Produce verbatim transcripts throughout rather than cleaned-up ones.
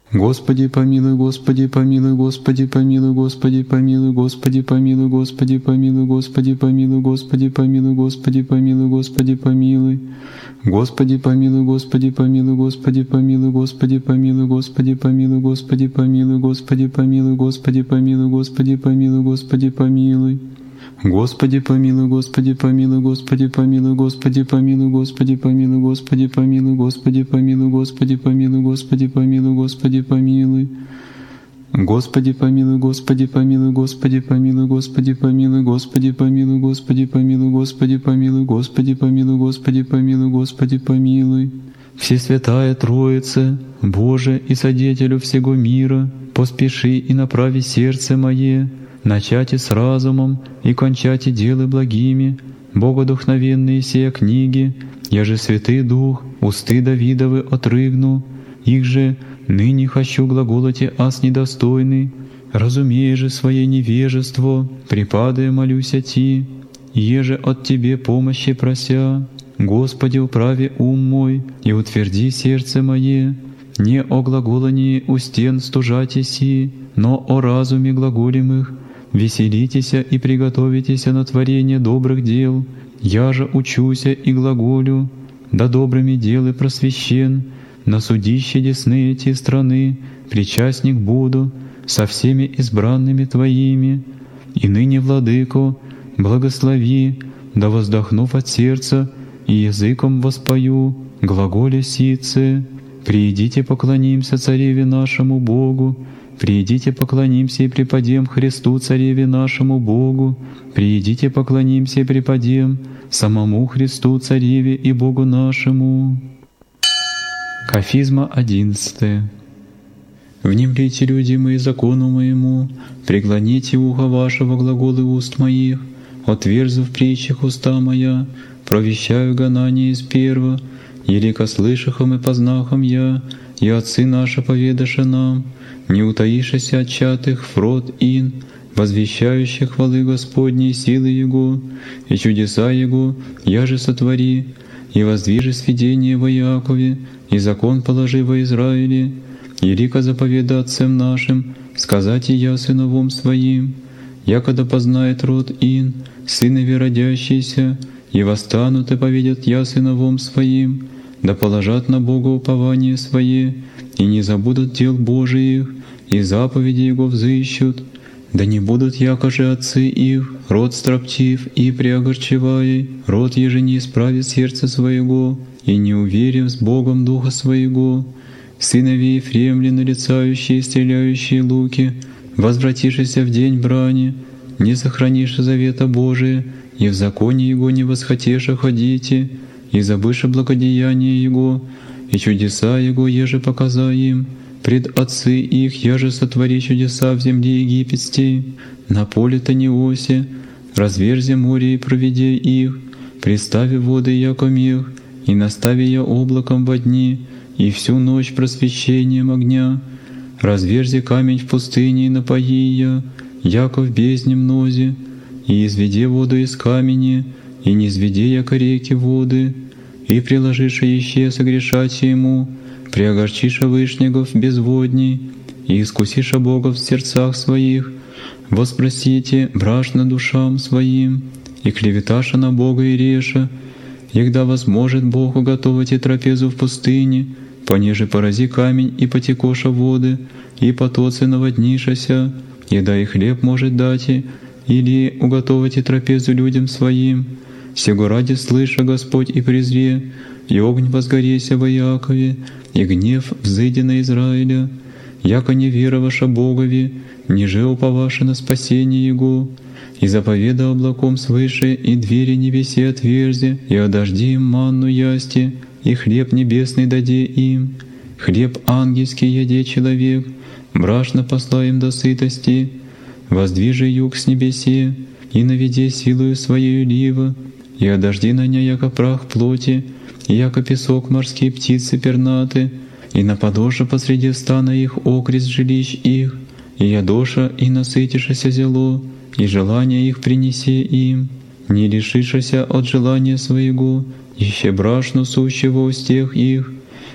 Господи помилуй, Господи помилуй, Господи помилуй, Господи помилуй, Господи помилуй, Господи помилуй, Господи помилуй, Господи помилуй, Господи помилуй, Господи помилуй. Господи помилуй, Господи помилуй, Господи помилуй, Господи помилуй, Господи помилуй, Господи помилуй, Господи помилуй, Господи помилуй, Господи помилуй, Господи помилуй. Господи помилуй, Господи помилуй, Господи помилуй, Господи помилуй, Господи помилуй, Господи помилуй, Господи помилуй, Господи помилуй, Господи помилуй, Господи помилуй. Господи помилуй, Господи помилуй, Господи помилуй, Господи помилуй, Господи помилуй, Господи помилуй, Господи помилуй, Господи помилуй, Господи помилуй, Господи помилуй. Всесвятая Троица, Боже и Содетелю всего мира, поспеши и направи сердце мое, начати с разумом и кончати делы благими, богодухновенные сия книги, я же Святый Дух, усты Давидовы отрыгну, их же ныне хочу глаголоте аз недостойный, разумея же свое невежество, припадая молюся Ти, еже от Тебе помощи прося. Господи, управи ум мой и утверди сердце мое, не о глаголании у стен стужати си, но о разуме глаголимых. Веселитеся и приготовитеся на творение добрых дел, я же учуся и глаголю, да добрыми делы просвещен, на судище десны эти страны причастник буду со всеми избранными Твоими. И ныне, Владыко, благослови, да воздохнув от сердца и языком воспою глаголе сице. Приидите поклонимся Цареве нашему Богу, приидите поклонимся и преподем Христу Цареве нашему Богу, приидите поклонимся и преподем самому Христу Цареве и Богу нашему. Кафизма одиннадцатая. Внемлите, люди мои, закону моему, преклоните ухо вашего глаголы уст моих, отверзу в притчах уста моя, провещаю гонание из перва, елико слышахом и познахом я, и отцы наши поведаша нам, не утаишься от чатых фрод ин, возвещающих хвалы Господней силы Его, и чудеса Его, я же сотвори, и воздвижи сведение во Якове, и закон положи во Израиле, и рика заповеда отцам нашим, сказать и я сыновом своим, якогда познает род ин, сынови родящиеся, и восстанут и поведят я сыновом своим, да положат на Бога упование свое, и не забудут дел Божиих, и заповеди Его взыщут, да не будут якоже отцы их, род строптив и преогорчевай, род еже не исправит сердце своего, и не уверив с Богом духа своего, сынови Ефремли, нарицающие и стреляющие луки, возвратившиеся в день брани, не сохранишь завета Божия, и в законе Его не восхотеша ходите, и забыша благодеяние Его, и чудеса Его еже показа им, пред отцы их я же сотвори чудеса в земле египетской, на поле Таниосе, разверзи море и проведи их, пристави воды яко мех, и настави я облаком во дни, и всю ночь просвещением огня, разверзи камень в пустыне и напои я, яко в бездне мнозе, и изведи воду из камени, и не изведи яко реки воды, и приложиша еще согрешать ему, приогорчиша вышнегов безводней, и искусиша Бога в сердцах своих, воспросите брашно душам своим, и клеветаша на Бога и реша, егда возможет Бог уготовить и трапезу в пустыне, понеже порази камень и потекоша воды, и потоцы наводнишася, еда и хлеб может дать, или уготовить и трапезу людям своим. Сего ради слыша Господь и презре, и огонь возгореся во Якове, и гнев взыди на Израиля, яко не вероваша Богови, ниже уповаша на спасение Его, и заповеда облаком свыше, и двери небеси отверзи, и одожди им манну ясти, и хлеб небесный даде им, хлеб ангельский яде человек, брашно посла им до сытости, воздвижи юг с небесе, и наведи силою своею лива, и одожди на ня яко прах плоти, и яко песок морские птицы пернаты, и нападоша посреди стана их окрест жилищ их, и ядоша и насытишася зело, и желание их принеси им, не лишишася от желания своего, ище брашну сущего устех их,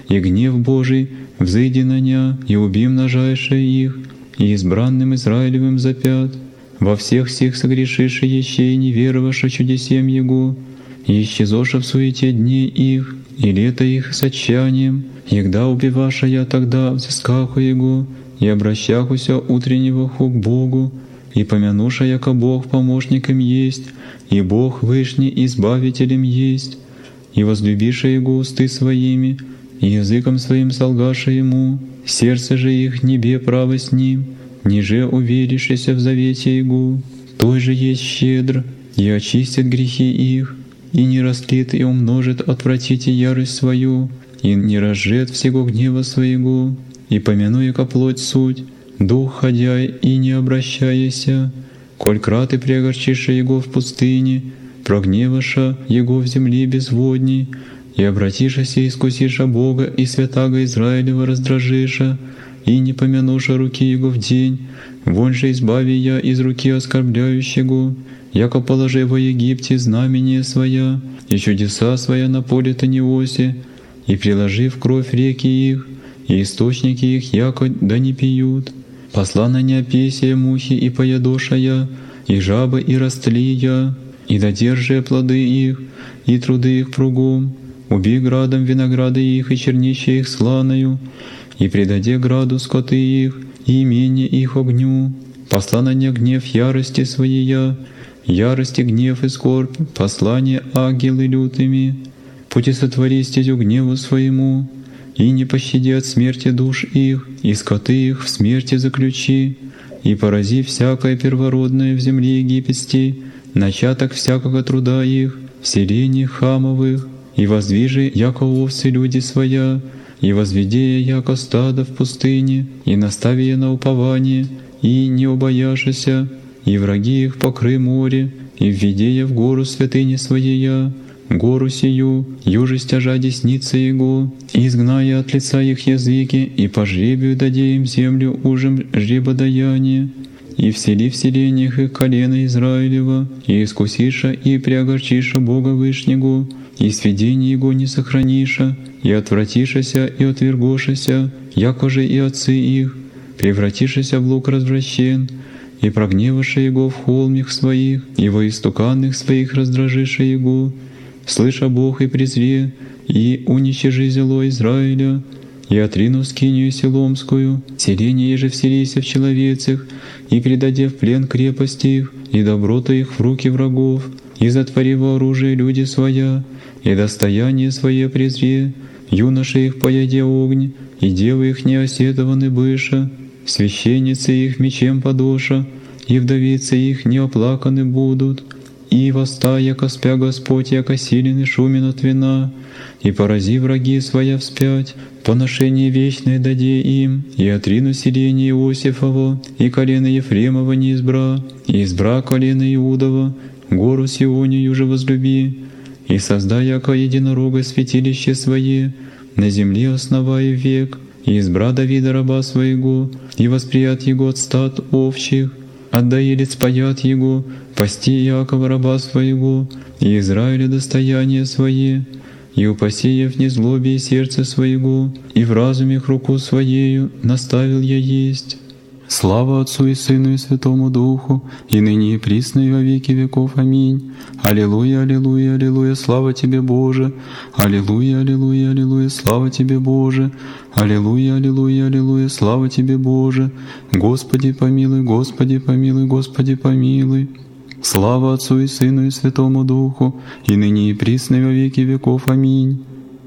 и гнев Божий взыди на ня, и уби множайшее их, и избранным Израилевым запят. Во всех сих согрешиши еще и не вероваша чудесем Его, и исчезоша в суете дней их, и лето их с отчаянием, егда убиваша я тогда взыскаху Его, и обращахуся утреннего ху к Богу, и помянуша, яко Бог помощником есть, и Бог вышний избавителем есть, и возлюбиша Его усты своими, и языком своим солгаша Ему, сердце же их небе право с Ним, ниже уверившися в завете Его, той же есть щедр, и очистит грехи их, и не растлит и умножит отвратите ярость свою, и не разжет всего гнева своего, и помянуя-ка плоть суть, дух ходяй и не обращаяся, коль краты преогорчиша Его в пустыне, прогневаша Его в земле безводней, и обратишася и искусиша Бога и святаго Израилева раздражиша, и не помянуша руки Его в день, вон же избави я из руки оскорбляющего, яко положи во Египте знамение своя, и чудеса своя на поле Таниосе, и приложи в кровь реки их, и источники их яко да не пьют. Посла на неопесие мухи и поядоша я, и жабы и растли я, и додержи плоды их, и труды их кругом, убей градом винограды их и чернище их сланою, и предаде граду скоты их, и имение их огню. Посла на не гнев ярости своей я, ярости гнев и скорбь, послание ангелы лютыми, пути сотвори стезю гневу своему, и не пощади от смерти душ их, и скоты их в смерти заключи, и порази всякое первородное в земле египетской, начаток всякого труда их, в селении хамовых, и воздвижи, яко овцы люди своя, и возведи я, яко стадо в пустыне, и настави я на упование, и не убояшися, и враги их покры море, и введи я в гору святыни своея, гору сию, юже стяжа десница Его, изгная от лица их языки, и по жребию даде им землю ужем жребодаяние, и всели в селениях их колено Израилева, и искусиша и преогорчиша Бога Вышнего, и сведение Его не сохраниша, и отвратишася и отвергошася, яко же и отцы их, превратишася в лук развращен, и прогневаша Его в холмих своих, и во истуканных своих раздражиша Его, слыша Бог и презре, и уничижи зело Израиля, и отрину скинию Силомскую, селение же вселися в человецах, и предаде в плен крепости их, и доброта их в руки врагов, и затвори во оружие люди своя, и достояние свое презре, юноши их пояде огонь, и девы их неосетованы быша, священницы их мечем подоша, и вдовицы их не оплаканы будут, и восста, яко спя Господь, яко силен и шумен от вина, и порази враги своя вспять, поношение вечное даде им, и отрину селение Иосифово, и колено Ефремова не избра, и избра колено Иудова, гору Сионию же возлюби, и создай, яко единорога святилище свое, на земле основая век, и избра Давида раба своего, и восприят его от стад овчих, отдаилец паят его, пасти Иакова раба своего, и Израиля достояние свое, и упасеев не злобие сердце своего, и в разуме их руку своею наставил я есть. Слава Отцу и Сыну и Святому Духу, и ныне и присно и во веки веков. Аминь. Аллилуйя, аллилуйя, аллилуйя, слава Тебе, Боже! Аллилуйя, аллилуйя, аллилуйя, слава Тебе, Боже! Аллилуйя, аллилуйя, аллилуйя, слава Тебе, Боже! Господи помилуй, Господи помилуй, Господи помилуй! Слава Отцу и Сыну и Святому Духу, и ныне и присно и во веки веков. Аминь.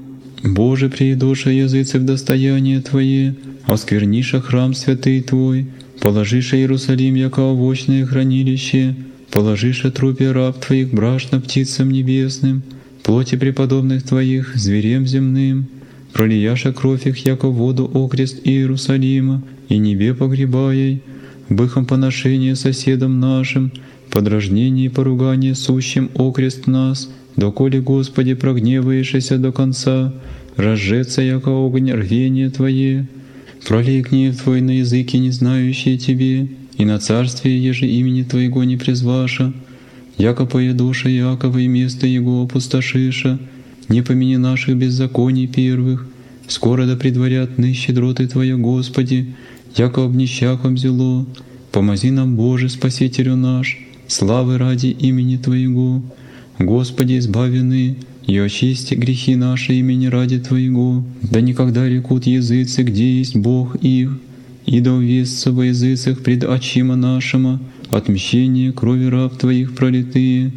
Боже, приидоша языцы в достояние Твое, оскверниша храм святый Твой, положиша Иерусалим, яко овощное хранилище, положиша трупе раб Твоих брашно птицам небесным, плоти преподобных Твоих зверем земным, пролияша кровь их, яко воду окрест Иерусалима, и небе погребай, быхом поношение соседам нашим, подражнение и поругание сущим окрест нас, доколе, Господи, прогневаешься до конца, разжеться, яко огонь рвение Твое, пролей гнев Твой на языки, не знающие Тебе, и на царствие, еже имени Твоего не призваша, яко поедуша Иакова и место Его опустошиша, не помяни наших беззаконий первых, Скоро да предварят ны щедроты Твоя, Господи, яко обнищахом зело. Помози нам, Боже, Спасителю наш, славы ради имени Твоего. Господи, избавены, и очисти грехи наши имени ради Твоего. Да никогда рекут языцы, где есть Бог их, и да увестся во языцах пред очима нашима отмщение крови раб Твоих пролитые.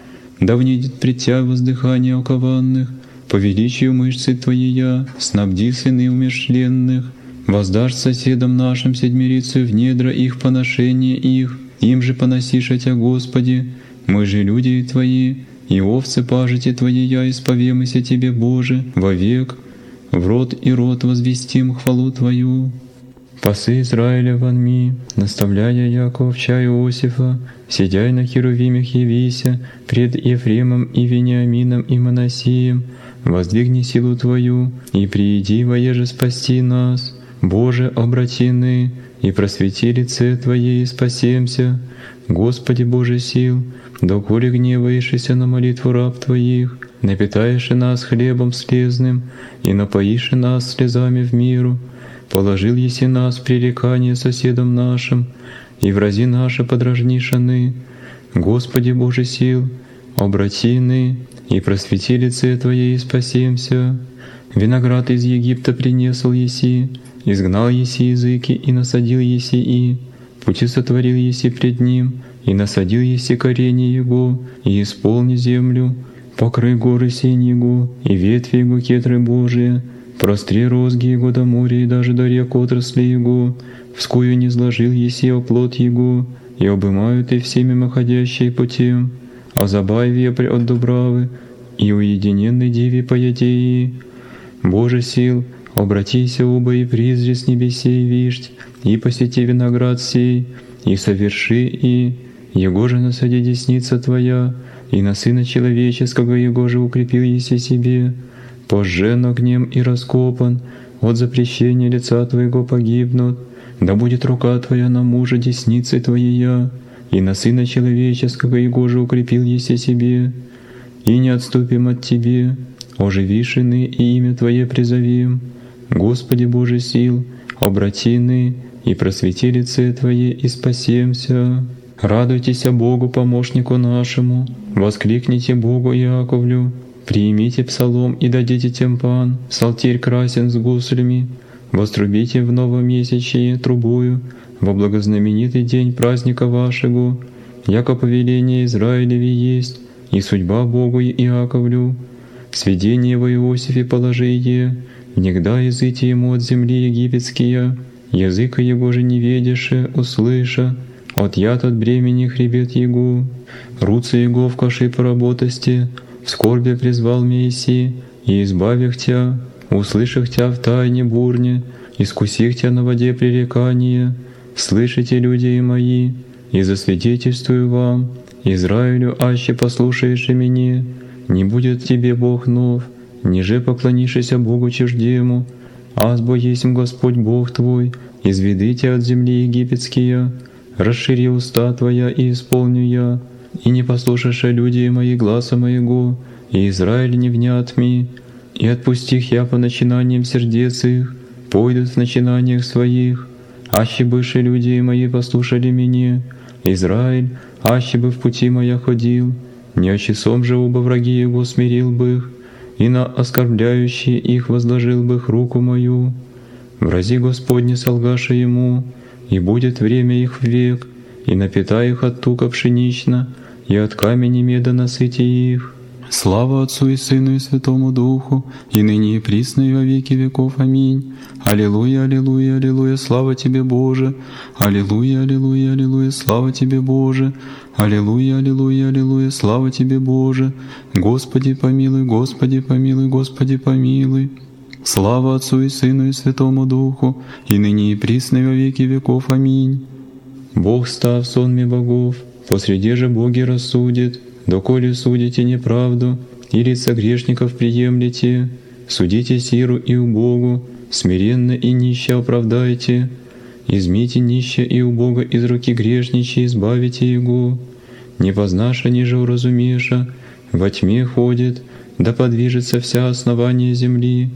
Да внидет пред Тя воздыхание окованных, по величию мышцы Твоея снабди сыны умершленных. Воздашь соседам нашим седмирицу в недра их поношения их, им же поносишь Тя, Господи, мы же люди Твои, и овцы пажити Твоея исповемыся Тебе, Боже, вовек, в род и род возвестим хвалу Твою. Пасы Израиля вонми, наставляя Яков чай Иосифа, сидяй на херувимях явися, пред Ефремом и Вениамином и Манасием, воздвигни силу Твою, и прииди воеже спасти нас. Боже, обратины, и просвети лице Твое, и спасемся. Господи Боже сил, доколе гневаешься на молитву раб Твоих, напитаешь нас хлебом слезным, и напоишь нас слезами в миру. Положил еси нас в пререкание соседам нашим, и врази наши подражнишаны. Господи Боже сил, обратины, и просвети лице Твое, и спасемся. Виноград из Египта принесл еси, изгнал еси языки, и насадил еси и, пути сотворил еси пред ним, и насадил еси корени его, и исполни землю, покрой горы сень его, и ветви его кедры Божие, простри розги его до моря и даже до рек отрасли его, вскую не сложил еси оплот его, и обымают и все мимоходящие путем, а забай вепрь от дубравы, и уединенной деве поядеи. Боже сил, обратися оба и призри с небесей вишть, и посети виноград сей, и соверши и, его же насади десница Твоя, и на Сына Человеческого его же укрепил еси себе, пожжен огнем и раскопан, от запрещения лица Твоего погибнут, да будет рука Твоя на мужа десницей Твоея, и на Сына Человеческого его же укрепил еси себе, и не отступим от Тебе, оживишины и имя Твое призовем. Господи Боже сил, обратины, и просвети лице Твое, и спасемся. Радуйтесь Богу, помощнику нашему, воскликните Богу Иаковлю, приимите псалом и дадите тимпан, псалтирь красен с гуслями, вострубите в новомесячие трубую, во благознаменитый день праздника вашего, яко повеление Израилеве есть, и судьба Богу Иаковлю. Сведение во Иосифе положие, негда языки ему от земли египетские, языка его же не ведеше, услыша, от яд от бремени хребет его, руцы его в каши поработости, в скорбе призвал Месси, и избавих тя, услышах тя в тайне бурне, искусих тя на воде пререкания, слышите, люди мои, и засвидетельствую вам, Израилю, аще послушаешь меня, не будет тебе Бог нов, ниже поклонишься Богу чуждему, азбо есть Господь Бог твой, изведите от земли египетские, расшири уста твоя и исполню я, и не послушаешь люди мои гласа моего, и Израиль не внят ми, и отпустих я по начинаниям сердец их, пойдут в начинаниях своих, аще бывшие люди мои послушали меня, Израиль, аще бы в пути моя ходил, не часом же оба враги его смирил бы их, и на оскорбляющие их возложил бы их руку мою. Врази Господне солгаша ему, и будет время их век, и напитай их от тука пшенично, и от камени меда насыти их. Слава Отцу и Сыну и Святому Духу, и ныне и присно и во веки веков. Аминь. Аллилуйя, аллилуйя, аллилуйя, слава Тебе, Боже! Аллилуйя, аллилуйя, аллилуйя, слава Тебе, Боже! Аллилуйя, аллилуйя, аллилуйя, слава Тебе, Боже! Господи помилуй, Господи помилуй, Господи помилуй! Слава Отцу и Сыну и Святому Духу, и ныне и присно и во веки веков. Аминь. Бог став сонме богов, посреди же боги рассудит, доколе судите неправду, и лица грешников приемлете, судите сиру и убогу, смиренно и нище оправдайте, измите нище и убого из руки грешничьей, избавите его, не познаша, ниже уразумеша, во тьме ходит, да подвижется вся основание земли,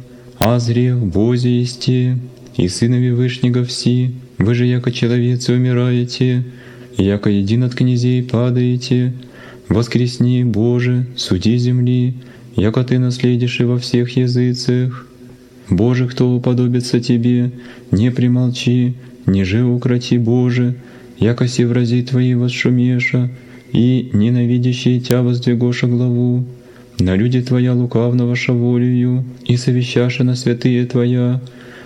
азре в Бозе есте, и Сынови Вышнего все, вы же, яко человецы, умираете, яко един от князей падаете, воскресни, Боже, суди земли, яко Ты наследишь и во всех языцах. Боже, кто уподобится Тебе, не примолчи, ниже укроти, Боже, яко си врази Твои восшумеша, и ненавидящие Тя воздвигоша главу. На люди Твоя лукавного шаволию, и совещаша на святые Твоя.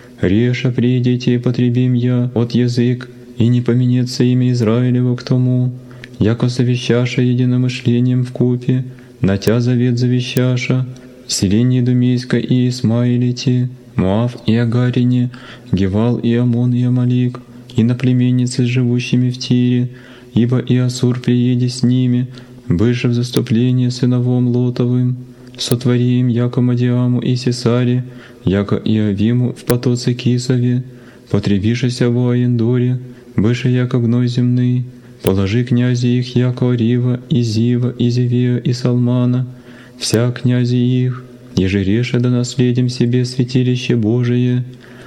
Реша придите и потребим я от язык, и не поменется имя Израилева к тому, яко совещаша единомышлением вкупе, на Тя завет завещаша, селение Думейска и Исмаилите, Моав и Агарине, Гевал и Амон и Амалик, и на племенницы, живущими в Тире, ибо и Ассур приедет с ними, быше в заступление сыновом Лотовым, сотвори им яко Мадиаму и Сесаре, яко и Авиму в потоце Кисове, потребишися в Аендоре, быше яко гной земный, положи князи их яко Рива, и Зива, и Зевея, и Салмана, вся князи их, еже реша да наследим себе святилище Божие.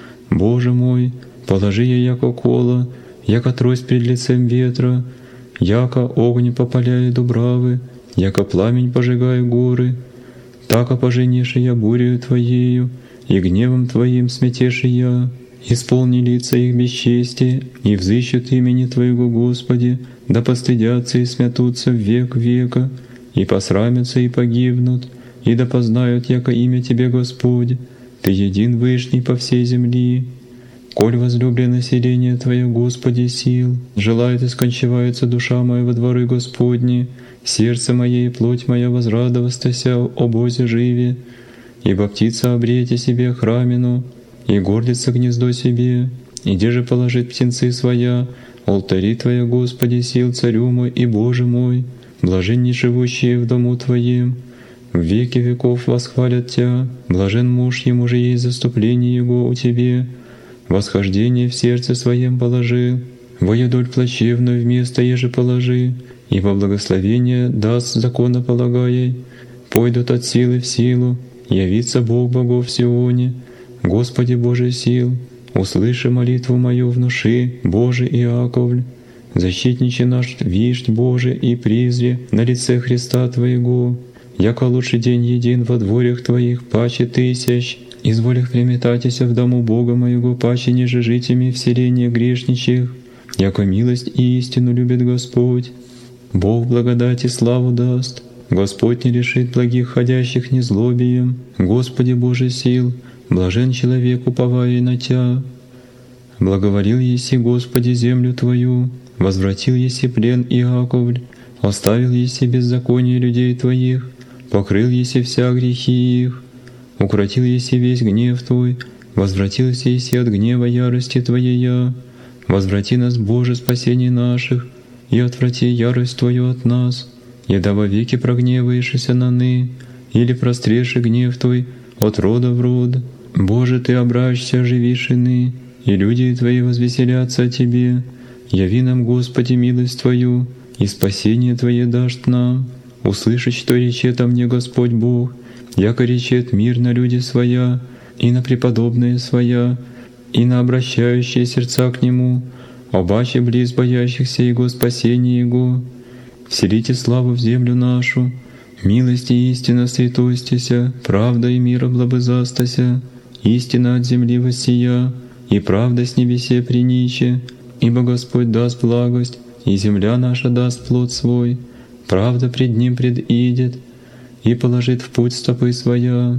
Боже мой, положи я яко кола, яко трость пред лицем ветра, яко огонь попаляет дубравы, яко пламень пожигая горы, тако поженишь я бурею Твоею, и гневом Твоим сметешь я. Исполни лица их бесчестие, и взыщут имени Твоего, Господи, да постыдятся и смятутся в век века, и посрамятся и погибнут, и да познают, яко имя Тебе, Господь, Ты един вышний по всей земли. Коль возлюблено население Твое, Господи, сил, желает и скончивается душа моя во дворы Господни, сердце мое и плоть моя возрадовастася о Бозе живе, ибо птица обрете себе храмину, и гордится гнездо себе, и где же положит птенцы своя, алтари Твоя, Господи, сил, Царю мой и Боже мой, блаженни живущие в дому Твоем, в веки веков восхвалят Тя, блажен муж, ему же есть заступление его у Тебе, восхождение в сердце своем положи, воедоль плачевную вместо еже положи, ибо благословение даст законополагай, пойдут от силы в силу, явится Бог богов в Сионе, Господи Боже сил, услыши молитву мою внуши, Боже Иаковль, защитниче наш вишь, Боже, и призре на лице Христа Твоего, яко лучший день един во дворях Твоих паче тысяч, изволих приметатися в дому Бога моего паче ниже житями в селении грешничих, яко милость и истину любит Господь. Бог благодать и славу даст, Господь не лишит благих ходящих незлобием, Господи Боже сил, блажен человек, уповая на Тя. Благоволил еси, Господи, землю Твою, возвратил еси плен Иаковль, оставил еси беззаконие людей Твоих, покрыл еси вся грехи их, укротил еси весь гнев Твой, возвратился еси от гнева ярости Твоей, возврати нас, Боже, спасение наших, и отврати ярость Твою от нас, еда вовеки прогневаешься на ны, или простреши гнев Твой от рода в род. Боже, Ты обращься, оживишь ины, и люди Твои возвеселятся о Тебе. Яви нам, Господи, милость Твою, и спасение Твое дашь нам. Услышать, что речет о мне Господь Бог, яко речет мир на люди своя, и на преподобные своя, и на обращающие сердца к Нему, обаче близ боящихся Его спасения Его. Вселите славу в землю нашу, милость и истина святостися, правда и мир облабызастася, истина от земли воссия, и правда с небесе приниче, ибо Господь даст благость, и земля наша даст плод свой, правда пред Ним предидет, и положит в путь стопы своя.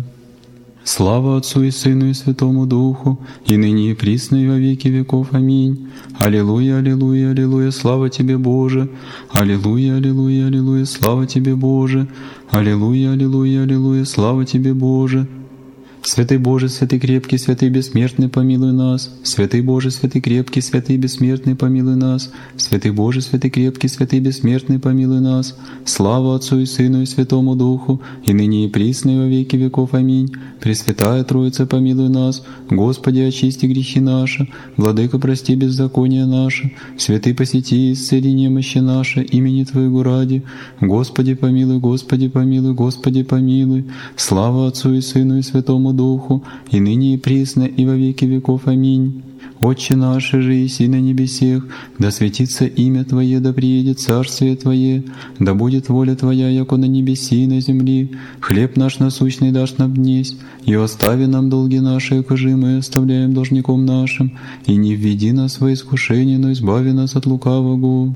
Слава Отцу и Сыну и Святому Духу, и ныне и присно и во веки веков. Аминь. Аллилуйя, аллилуйя, аллилуйя, слава Тебе, Боже! Аллилуйя, аллилуйя, аллилуйя, слава Тебе, Боже! Аллилуйя, аллилуйя, аллилуйя, слава Тебе, Боже! Святый Боже, святый крепкий, святый бессмертный, помилуй нас. Святый Боже, святый крепкий, святый бессмертный, помилуй нас. Святый Боже, святый крепкий, святый бессмертный, помилуй нас. Слава Отцу и Сыну и Святому Духу, и ныне и присно и во веки веков. Аминь. Пресвятая Троица, помилуй нас. Господи, очисти грехи наши. Владыка, прости беззакония наши. Святый, посети и исцели немощи наши, имени Твоего ради. Господи, помилуй, Господи, помилуй, Господи, помилуй. Слава Отцу и Сыну и Святому Святому Духу, и ныне и присно, и во веки веков. Аминь. Отче наш, же еси на небесех, да светится имя Твое, да приедет царствие Твое, да будет воля Твоя, яко на небеси и на земли. Хлеб наш насущный дашь нам днесь, и остави нам долги наши, якоже мы оставляем должником нашим, и не введи нас во искушение, но избави нас от лукавого.